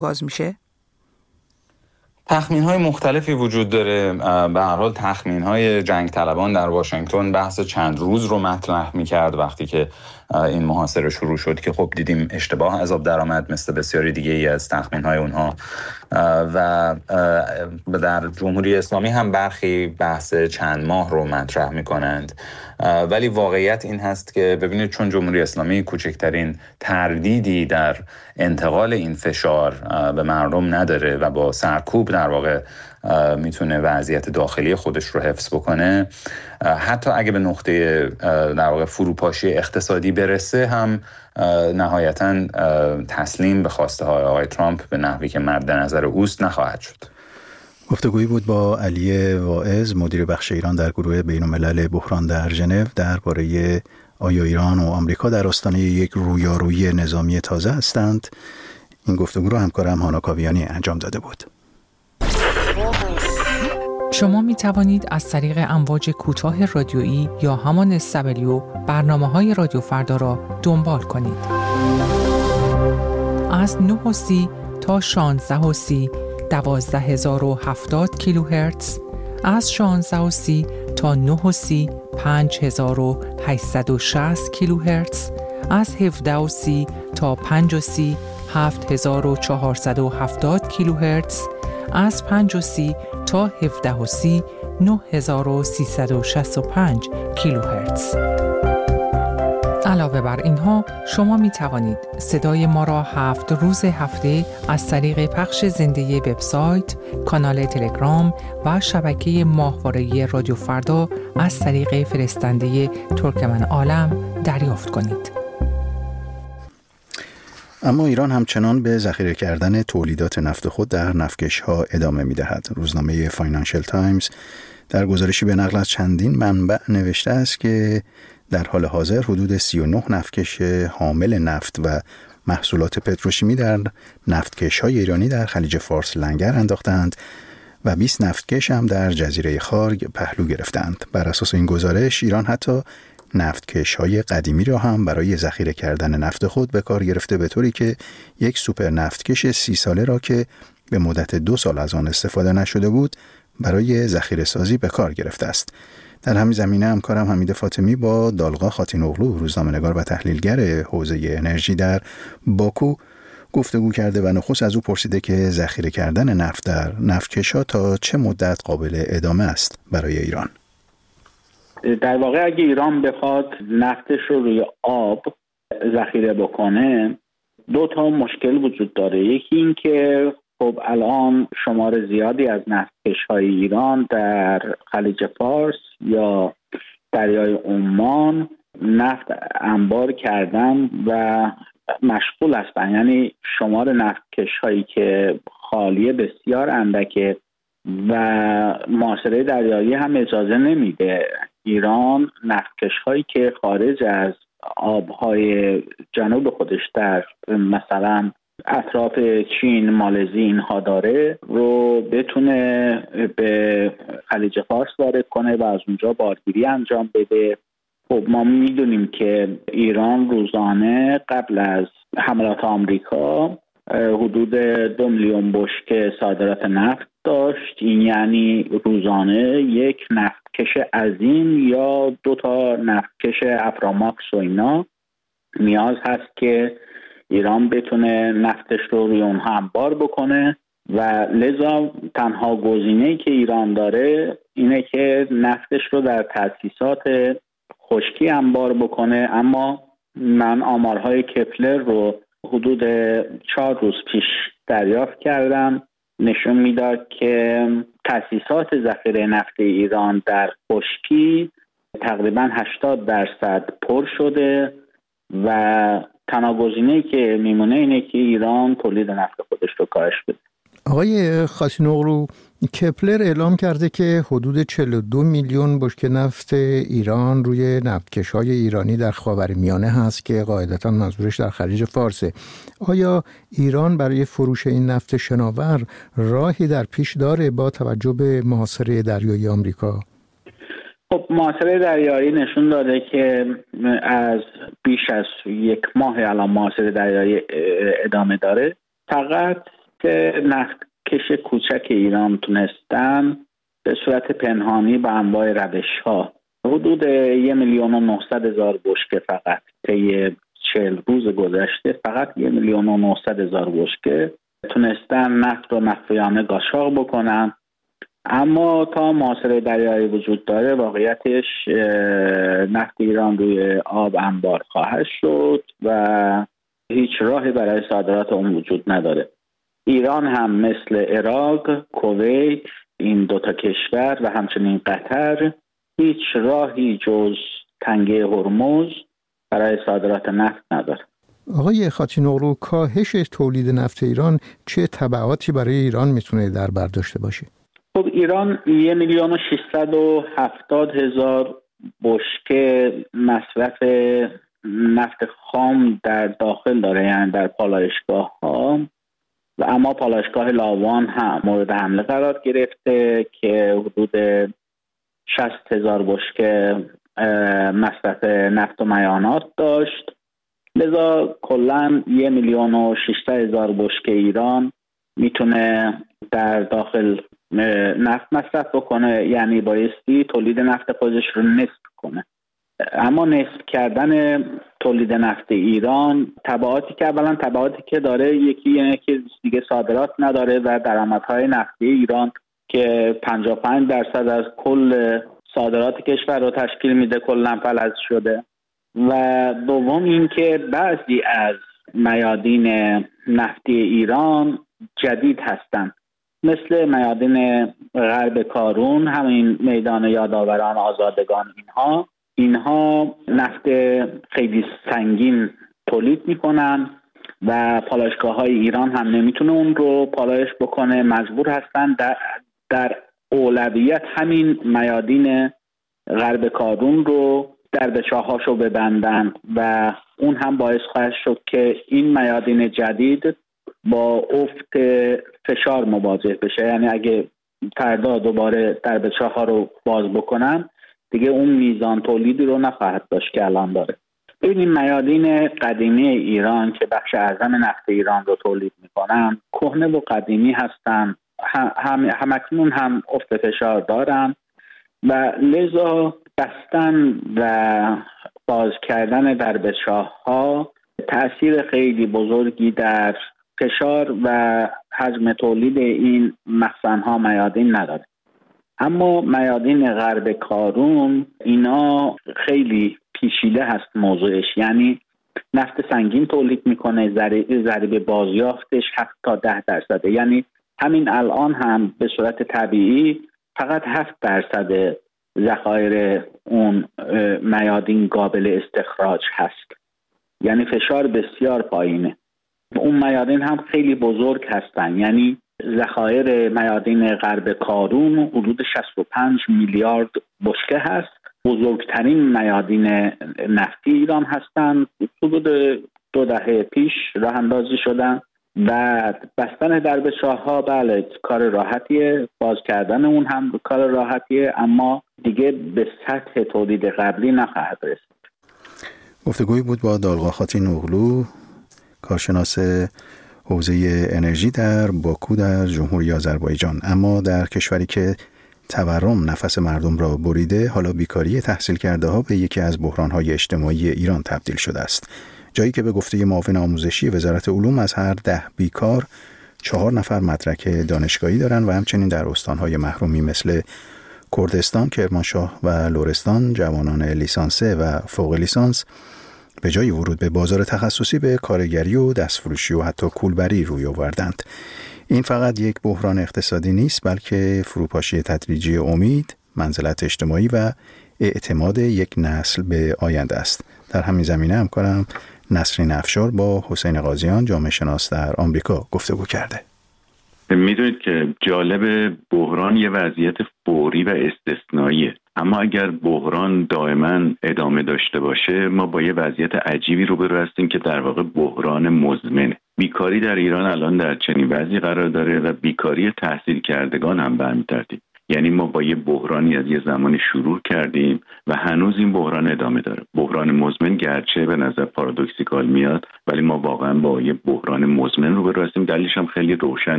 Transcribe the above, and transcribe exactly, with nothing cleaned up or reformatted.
باز میشه؟ تخمین‌های مختلفی وجود داره. به هر حال تخمین‌های جنگ طلبان در واشنگتن بحث چند روز رو مطرح می‌کرد وقتی که این محاصره شروع شد که خب دیدیم اشتباه از آب درآمد مثل بسیاری دیگه ای از تخمین‌های اونها و در جمهوری اسلامی هم برخی بحث چند ماه رو مطرح می‌کنند، ولی واقعیت این هست که ببینید چون جمهوری اسلامی کوچکترین تردیدی در انتقال این فشار به مردم نداره و با سرکوب در واقع میتونه وضعیت داخلی خودش رو حفظ بکنه، حتی اگه به نقطه در واقع فروپاشی اقتصادی برسه هم نهایتاً تسلیم به خواسته های آقای ترامپ به نحوی که مد نظر اوست نخواهد شد. گفتگویی بود با علی واعظ، مدیر بخش ایران در گروه بین‌الملل بحران در ژنو، درباره آیا ایران و آمریکا در آستانه یک رویارویی نظامی تازه هستند. این گفتگو رو همکارم هانا کاویانی انجام داده بود. شما می توانید از طریق امواج کوتاه رادیویی یا همان اس دبلیو برنامه‌های رادیو فردا را دنبال کنید. از نه و سی تا شانزده و سی دوازده هزار و هفتاد کیلوهرتز، از شانزده و سی تا نه و سی پنج هزار و هشتصد و شصت کیلوهرتز، از هفده و سی تا پنج و سی هفت هزار و چهارصد و هفتاد کیلوهرتز، از پنج و سی تا هفده و سی نه هزار و سیصد و شصت و پنج کیلوهرتز. علاوه بر اینها شما می توانید صدای ما را هفت روز هفته از طریق پخش زنده وبسایت، کانال تلگرام و شبکه ماهواره‌ای رادیو فردا از طریق فرستنده ترکمن عالم دریافت کنید. اما ایران همچنان به ذخیره کردن تولیدات نفت خود در نفتکش‌ها ادامه می‌دهد. روزنامه فاینانشل تایمز در گزارشی به نقل از چندین منبع نوشته است که در حال حاضر حدود سی و نه نفتکش حامل نفت و محصولات پتروشیمی در نفتکش‌های ایرانی در خلیج فارس لنگر انداختند و بیست نفتکش هم در جزیره خارگ پهلو گرفتند. بر اساس این گزارش ایران حتی نفتکش‌های قدیمی را هم برای ذخیره کردن نفت خود به کار گرفته، به طوری که یک سوپر نفتکش سی ساله را که به مدت دو سال از آن استفاده نشده بود برای ذخیره سازی به کار گرفته است. در همین زمینه همکارم حمید فاطمی با دالغا خاتینوغلو، روزنامه‌نگار و تحلیلگر حوزه انرژی در باکو گفتگو کرده و نخست از او پرسیده که ذخیره کردن نفت در نفتکش‌ها تا چه مدت قابل ادامه است برای ایران. در واقع اگه ایران بخواد نفتش رو روی آب ذخیره بکنه، دو تا مشکل وجود داره. یکی این که خب الان شمار زیادی از نفتکش‌های ایران در خلیج فارس یا دریای عمان نفت انبار کردن و مشغول هستن، یعنی شمار نفتکش‌هایی که خالیه بسیار اندکه و محاصره دریایی هم اجازه نمیده ایران نفتکش‌هایی که خارج از آبهای جنوب خودش در مثلا اطراف چین، مالزی اینها داره رو بتونه به خلیج فارس وارد کنه و از اونجا بارگیری انجام بده. خب ما میدونیم که ایران روزانه قبل از حملات آمریکا حدود دو میلیون بشکه صادرات نفت داشت. این یعنی روزانه یک نفتکش عظیم یا دو تا نفتکش افراماکس و اینا نیاز هست که ایران بتونه نفتش رو روی اونها انبار بکنه و لذا تنها گزینه‌ای که ایران داره اینه که نفتش رو در تأسیسات خشکی انبار بکنه. اما من آمارهای کپلر رو حدود چهار روز پیش دریافت کردم، نشون میداد که تأسیسات ذخیره نفت ایران در خشکی تقریبا هشتاد درصد پر شده و تنها گزینه‌ای که میمونه اینه که ایران تولید نفت خودش رو کاهش بده. آقای خاتینوغلو، کپلر اعلام کرده که حدود چهل و دو میلیون بشکه نفت ایران روی نفتکش‌های ایرانی در خاورمیانه هست که قاعدتاً منظورش در خلیج فارسه. آیا ایران برای فروش این نفت شناور راهی در پیش داره با توجه به محاصره دریایی آمریکا؟ خب محاصره دریایی نشون داده که از بیش از یک ماه الان محاصره دریایی ادامه داره. فقط نفتکش کوچک ایران تونستن به صورت پنهانی با انواع روش‌ها حدود یک میلیون و نهصد هزار بشکه فقط طی چهل روز گذشته فقط یک میلیون و نهصد هزار بشکه تونستن نفت رو مخفیانه قاچاق بکنن. اما تا محاصره دریایی وجود داره واقعیتش نفت ایران روی آب انبار خواهد شد و هیچ راهی برای صادرات اون وجود نداره. ایران هم مثل عراق، کویت، این دوتا کشور و همچنین قطر هیچ راهی جز تنگه هرمز برای صادرات نفت نداره. آقای خاطی‌نقرو، کاهش تولید نفت ایران چه تبعاتی برای ایران میتونه در بر داشته باشه؟ خب ایران یک میلیون و ششصد و هفتاد هزار بشکه مصرف نفت خام در داخل داره، یعنی در پالایشگاه ها، و اما پالایشگاه لاوان هم مورد حمله قرار گرفته که حدود شصت هزار بشکه مصرف نفت و میانات داشت. لذا کلاً یک میلیون و ششصد هزار بشکه ایران میتونه در داخل نفت مصرف بکنه، یعنی بایستی تولید نفت خودش رو نصف کنه. اما نصف کردن تولید نفت ایران تبعاتی که اولا تبعاتی که داره یکی اینه که دیگه صادرات نداره و درآمدهای نفتی ایران که پنجاه و پنج درصد از کل صادرات کشور رو تشکیل میده کلاً فلج شده. و دوم این که بعضی از میادین نفتی ایران جدید هستند، مثل میادین غرب کارون، همین میدان یادآوران آزادگان، اینها اینها نفت خیلی سنگین تولید میکنن و پالایشگاه‌های ایران هم نمیتونه اون رو پالایش بکنه، مجبور هستن در, در اولویت همین میادین غرب کارون رو در بچه‌هاشو ببندن و اون هم باعث خواهد شد که این میادین جدید با افت فشار مواجه بشه. یعنی اگه فردا دوباره در بچه‌ها رو باز بکنن دیگه اون میزان تولیدی رو نخواهد داشت که الان داره. این میادین قدیمی ایران که بخش اعظم نفت ایران رو تولید میکنن کهنه و قدیمی هستن، هم همکنون هم افت فشار دارن و لذا بستن و باز کردن دربچه‌ها تأثیر خیلی بزرگی در فشار و حجم تولید این مخزن‌ها میادین نداره. اما میادین غرب کارون اینا خیلی پیچیده هست موضوعش، یعنی نفت سنگین تولید میکنه، ضریب بازیافتش هفت تا ده درصده، یعنی همین الان هم به صورت طبیعی فقط هفت درصد ذخایر اون میادین قابل استخراج هست، یعنی فشار بسیار پایینه. اون میادین هم خیلی بزرگ هستن، یعنی ذخایر میادین غرب کارون حدود شصت و پنج میلیارد بشکه هست، بزرگترین میادین نفتی ایران هستن، حدود دو دهه پیش راه اندازی شدن و بستن دربچه‌ها بله کار راحتیه، باز کردن اون هم کار راحتیه، اما دیگه به سطح تولید قبلی نخواهد رسید. گفتگویی بود با دالغا خاطی‌نقرو، کارشناس حوزه انرژی در باکو در جمهوری آذربایجان. اما در کشوری که تورم نفس مردم را بریده، حالا بیکاری تحصیل کرده ها به یکی از بحران‌های اجتماعی ایران تبدیل شده است. جایی که به گفته معاون آموزشی وزارت علوم از هر ده بیکار چهار نفر مدرک دانشگاهی دارند و همچنین در استان‌های محرومی مثل کردستان، کرمانشاه و لرستان جوانان لیسانسه و فوق لیسانس به جای ورود به بازار تخصصی به کارگری و دستفروشی و حتی کولبری روی آوردند. این فقط یک بحران اقتصادی نیست، بلکه فروپاشی تدریجی امید، منزلت اجتماعی و اعتماد یک نسل به آینده است. در همین زمینه همکارم نسرین افشار با حسین قاضیان جامعه شناس در آمریکا گفتگو کرده. میدونید که جالب، بحران یه وضعیت فوری و استثنائیه، اما اگر بحران دائما ادامه داشته باشه ما با یه وضعیت عجیبی روبرو هستیم که در واقع بحران مزمنه. بیکاری در ایران الان در چنین وضعی قرار داره و بیکاری تحصیل کردگان هم به همین ترتیب. یعنی ما با یه بحرانی از یه زمانی شروع کردیم و هنوز این بحران ادامه داره. بحران مزمن گرچه به نظر پارادوکسیکال میاد، ولی ما واقعا با یه بحران مزمن روبرو هستیم. دلیلش هم خیلی روشن.